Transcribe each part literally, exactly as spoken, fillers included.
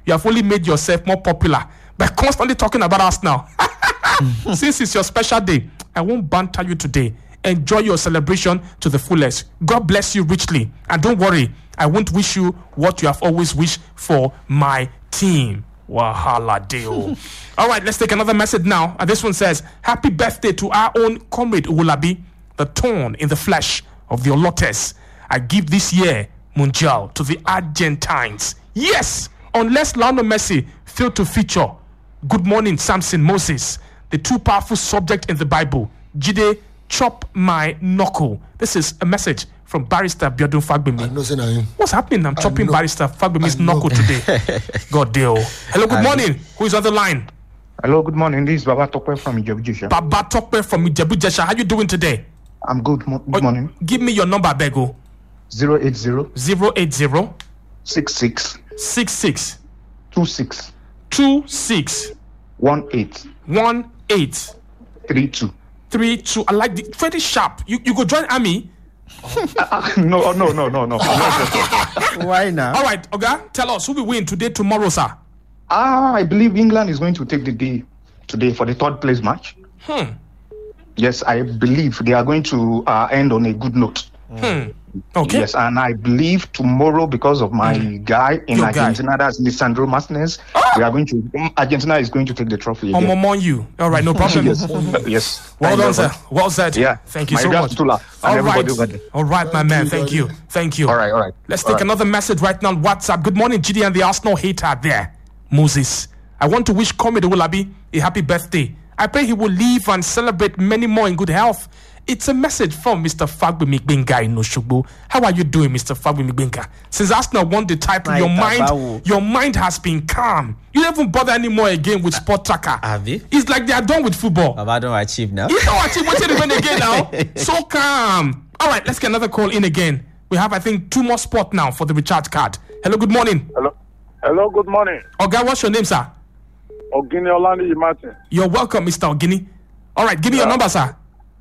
You have only made yourself more popular by constantly talking about Arsenal. Since it's your special day, I won't banter you today. Enjoy your celebration to the fullest. God bless you richly. And don't worry, I won't wish you what you have always wished for my team. Wahala deal. All right, let's take another message now. And this one says, happy birthday to our own comrade Owolabi, the thorn in the flesh of the Olotes. I give this year Mundial to the Argentines. Yes, unless Lionel Messi failed to feature. Good morning, Samson Moses, the two powerful subject in the Bible. Jide, chop my knuckle. This is a message from Barrister Biodun Fagbemi. What's happening? I'm chopping Barrister Fagbemi's knuckle today. God deal. Hello, good morning. Who is on the line? Hello, good morning. This is Baba Tokwe from Ijebu-Jesha. Baba Tokwe from Ijebu-Jesha. How you doing today? I'm good. Mo- good morning. Give me your number, Bego. zero eight zero zero eight zero six six six six two six two six one eight one eight three two three two. I like the very sharp. You you go join army? uh, no, no, no, no, no. Why now? All right, Oga, tell us who will win today, tomorrow, sir. Ah, I believe England is going to take the day today for the third place match. Hmm. Yes, I believe they are going to uh, end on a good note. Hmm. Okay. Yes, and I believe tomorrow, because of my mm. guy in Your Argentina, guy. that's Lisandro Martinez, oh! we are going to Argentina is going to take the trophy again. I'm on you. All right, no problem. yes. yes. Well done, sir. Well said. Yeah. Thank you my so much. All right. All right, my man. Thank you. Thank you. All right, all right. Let's all take right. another message right now on WhatsApp. Good morning, G D and the Arsenal hater there. Moses. I want to wish Comrade Owolabi a happy birthday. I pray he will live and celebrate many more in good health. It's a message from Mister Fagbemi Gbenga in Oshogbo. How are you doing, Mister Fagbemi Gbenga? Since Arsenal won the title, your mind, your mind has been calm. You don't even bother anymore again with Sport Tracker. Have you? It's like they are done with football. Baba don't achieve now. You don't achieve. What's it even again now? So calm. All right, let's get another call in again. We have, I think, two more spots now for the recharge card. Hello, good morning. Hello. Hello, good morning. Okay, what's your name, sir? Ogini Olani Martin. You're welcome, Mister Ogini. All right, give me yeah. your number, sir.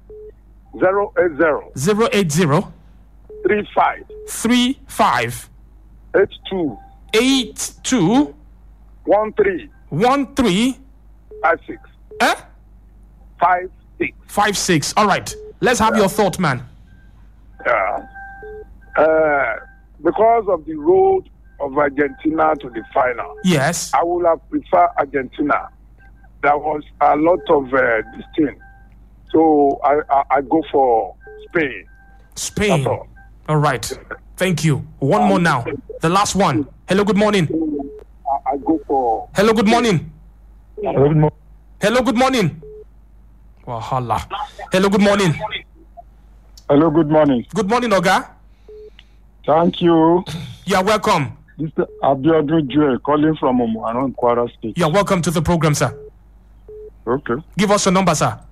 Zero eight zero. Zero eight zero. Three five. Three five. Eight two. Eight two. One three. One three. Five six. Eh? Five six. Five six. All right. Let's have yeah. your thought, man. Yeah. Uh, because of the road of Argentina to the final. Yes. I would have preferred Argentina. There was a lot of uh, this thing. So I, I I go for Spain. Spain. All. all right. Thank you. One um, more now. The last one. Hello, good morning. I, I go for... Hello, good morning. Hello, good, mo- Hello, good morning. Wahala. Hello, good morning. Hello, good morning. Good morning, Oga. Thank you. You're welcome. This is Abiodun Joel calling from Omuaron, Kwara State. You're welcome to the program, sir. Okay. Give us your number, sir.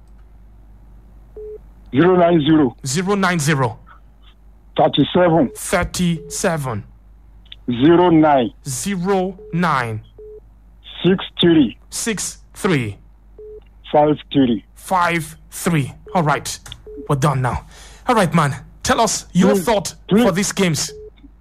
Zero nine zero. Zero nine zero. Thirty-seven. Thirty-seven. Zero nine. Zero nine. Six three. Six three. Five three. Five three. All right, we're done now. All right, man. Tell us your please, thought please. for these games.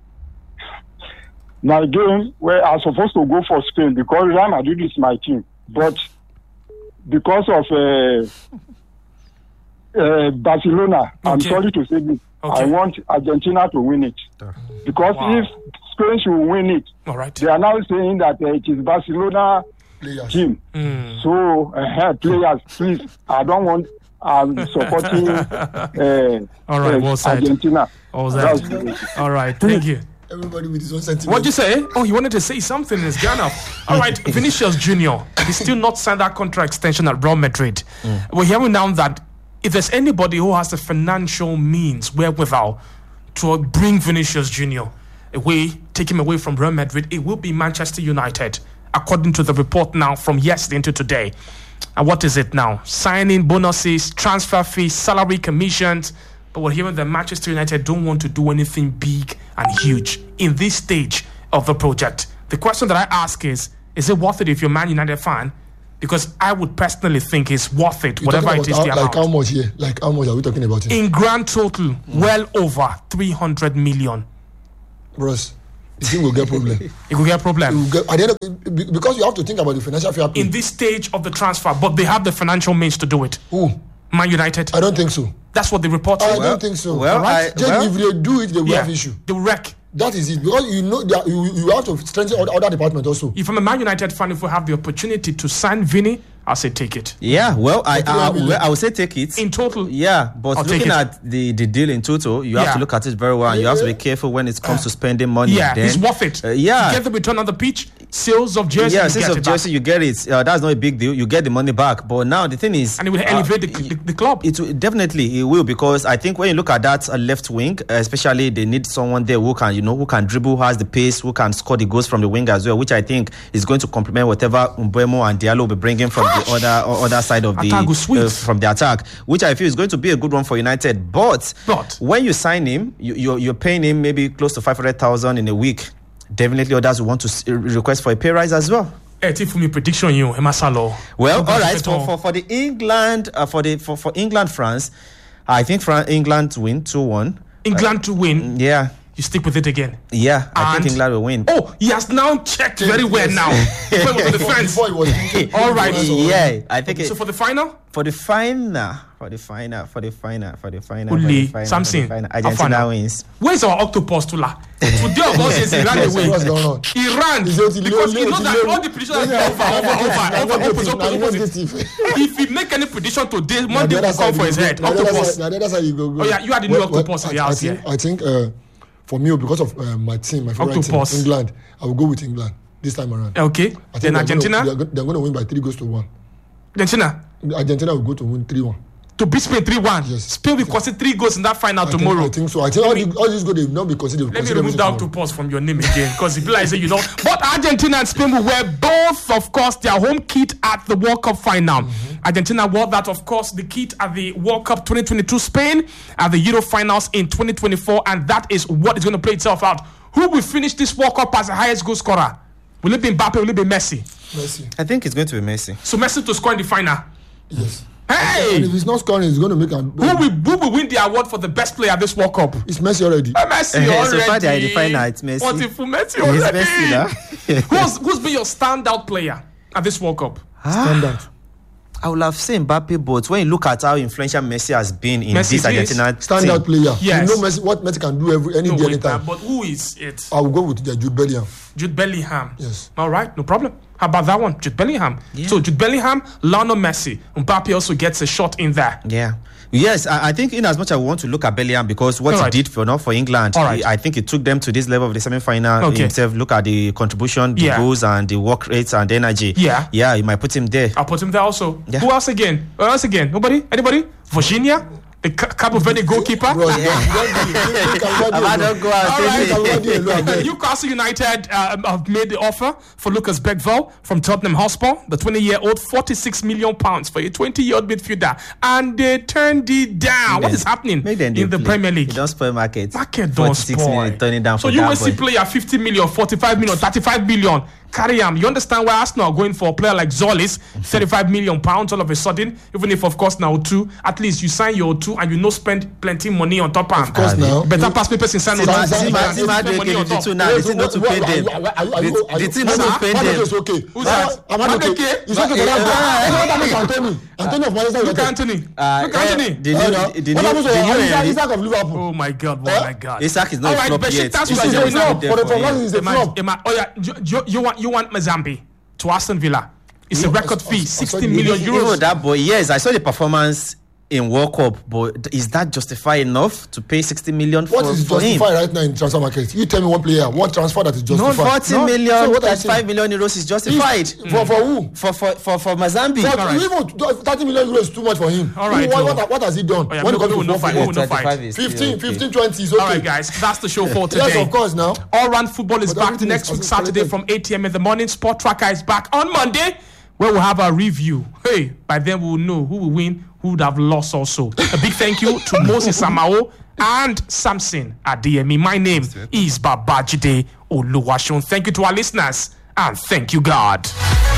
My game, where I'm supposed to go for Spain because Real Madrid is my team, but because of uh, uh, Barcelona, okay. I'm sorry to say this. Okay. I want Argentina to win it because wow. if Spain should win it, all right. they are now saying that uh, it is Barcelona players. team. Mm. So, uh, players, please, I don't want. I'm supporting uh, all right, well said. Argentina. All, all right, thank you. Everybody with his own sentiment. What'd you say? Oh, he wanted to say something in his Ghana. All right, Vinicius Junior He's still not signed that contract extension at Real Madrid. Mm. We're hearing now that if there's anybody who has the financial means, wherewithal, to bring Vinicius Junior away, take him away from Real Madrid, it will be Manchester United, according to the report now from yesterday into today. And what is it now? Signing bonuses, transfer fees, salary commissions. But we're hearing that Manchester United don't want to do anything big and huge in this stage of the project. The question that I ask is, is it worth it if you're a Man United fan? Because I would personally think it's worth it, you're whatever it is how, the like amount. Like how much here? Like how much are we talking about here? In grand total, mm. well over three hundred million. Bros, you think we'll get problem? It will get problem. Get, at the end of, be- because you have to think about the financial fair play. in this stage of the transfer, but they have the financial means to do it. Who? Man United. I don't think so. That's what the report I said. don't think so. well, Alright? I- Just well- if they do it, they will Yeah, have issue. they will wreck. That is it. Because you know that you, you have to strengthen other, other departments also. If I'm a Man United fan, if we have the opportunity to sign Vinny, I'll say take it. Yeah, well, I three I, million. well, I would say take it. In total, Yeah, but I'll take looking it. at the, the deal in total, you have Yeah. to look at it very well, and you have to be careful when it comes to spending money. yeah, then, it's worth it. Uh, yeah. You get the return on the pitch, sales of jersey, Yeah, you since get of it back. jersey, you get it. Uh, that's not a big deal. You get the money back. But now the thing is, And it will uh, elevate the, the, the club. It will, definitely it will, because I think when you look at that uh, left wing, uh, especially they need someone there who can, you know, who can dribble, who has the pace, who can score the goals from the wing as well, which I think is going to complement whatever Mbeumo and Diallo will be bringing from the other o- other side of the Attack will sweet. uh, from the attack, which I feel is going to be a good one for United. But, But- when you sign him, you, you're, you're paying him maybe close to five hundred thousand in a week. Definitely, others will want to s- request for a pay rise as well. Eh, Tifu, me prediction you, Emasalo. Well, all right. For, for for the England, uh, for the for, for England France, I think Fran- England to win two one. England to win, Yeah, you stick with it again. yeah. I And- think England will win. Oh, he has now checked very well now. Before he was on the fence. Before it was thinking, All right. Yeah, I think So it, for the final, for the final, for the final, for the final, for the final, for Uli, the final, Samson, for the final, Afana. Argentina wins. where's our octopus Tula? Today of all says he ran Yes, away. what's going on? He ran Is it because he Leo- knows that Leo- all the predictions are Leo- over, over, over, over, opposite, opposite, opposite. If he make any prediction today, Monday will come for his head. Octopus. Now the other side you go. go. Oh, yeah, you are the new Well, well, octopus in the I- I house think, here. I think uh, for me, because of uh, my team, my favorite Octopus. team, England, I will go with England this time around. Okay, I think then they're Argentina, Gonna, they're, go- they're going to win by three goals to one. Argentina Argentina will go to win three one. to beat Spain three one. Yes. Spain will concede three goals in that final I think, tomorrow. I think so. I think all, the, all these goals they will not be considered. Let me remove that octopus from your name again, because if like say you know. But Argentina and Spain will wear both, of course, their home kit at the World Cup final. Mm-hmm. Argentina wore that, of course, the kit at the World Cup twenty twenty-two. Spain at the Euro finals in twenty twenty-four, and that is what is going to play itself out. Who will finish this World Cup as the highest goal scorer? Will it be Mbappe? Will it be Messi? Messi. I think it's going to be Messi. So Messi to score in the final. Yes. Hey, And if he's not scoring, he's going to make a. who will who will win the award for the best player at this World Cup? It's Messi already. Uh, Messi So already. far they are in the final, it's Messi. What if Messi It's already? Messi now. who's, who's been your standout player at this World Cup? Standard. I would have said Mbappe, but when you look at how influential Messi has been in Messi this is Argentina Standout team, player. Yes. You know Messi, what Messi can do every any No, day, wait, anytime. uh, but who is it? I will go with the Jude Bellingham. Jude Bellingham. Yes. All right, no problem. How about that one? Jude Bellingham. So Jude Bellingham, Lionel Messi. Mbappe also gets a shot in there. yeah. Yes, I, I think in as much as I want to look at Bellingham, because what All he right. did for not for England, All right. he- I think it took them to this level of the semi-final Okay. himself. Look at the contribution, the Yeah. goals, and the work rates and the energy. Yeah. yeah, you might put him there. I'll put him there also. Yeah. Who else again? Who else again? Nobody? Anybody? Virginia? The Ca- Cabo Verde goalkeeper? Bro, I don't go All and say right. Newcastle United uh, have made the offer for Lucas Beckville from Tottenham Hotspur, the twenty-year-old, forty-six million pounds for a twenty-year-old midfielder, and they turned it down. What is happening Make them in the play. Premier League? You don't spoil market. Market don't forty-six spoil. million turning down So for you that will see boy. player fifty million, forty-five million, thirty-five million. Carry him. You understand why Arsenal are going for a player like Zolis, thirty-five million pounds all of a sudden, even if of course now two, at least you sign your two and you no spend plenty money on top. Of course now. Better pass papers in sign See, on see, see, top. see, see, Spend money on the top. two now, the thing not to pay them. The the thing not to pay them. It's okay. Who's that? I'm not okay. Okay. It's okay. What happens to Anthony? Anthony of Manchester Look United. Anthony. Uh, Look eh, Anthony. The Eh, new, now, the new, what happens to the new Isaac Henry. Isaac of Liverpool? Oh my God! Oh Eh? my God! Isaac is not All a right, flop yet. Besiktas He's will It's join a now. flop. For the for is a Am I- flop. am I- Oh yeah, you, you, you want you want Mazambi to Aston Villa? It's a No, record I- I- fee, I sixty saw the- million Even euros. that boy, yes, I saw the performance in World Cup, but is that justify enough to pay sixty million for, What is for him? justified right now in transfer market? You tell me one player, what transfer that is justified? forty No. million, So what are you thirty-five saying? million euros is justified. For for who? For for for for Mazambi. For, right. Even thirty million euros is too much for him. All right, What, Joe. what, what has he done? Oh, yeah, when we- it comes we will to not fight, football? we will not fight. is still fifteen, okay. fifteen, twenty is okay. All right, guys, that's the show for today. Yes, of course, now. All Round Football is But back everything next is week, Saturday calculated. from eight a.m. in the morning. Sport Tracker is back on Monday, where we'll have our review. Hey, by then we'll know who will win, who would have lost also. A big thank you to Moses Samao and Samson Adeyemi. My name is Babajide Oluwaseun. Thank you to our listeners, and thank you, God.